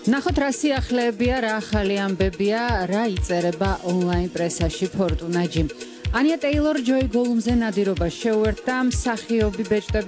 ნახოთ რა სიახლეებია, რა ახალი ამბებია, რა იწერება ონლაინ პრესაში ფორტუნაჯი. ანია ტეილორ ჯოი გოლუმზე ნადირობას შეუერთდა მსახიობი ბეჭდები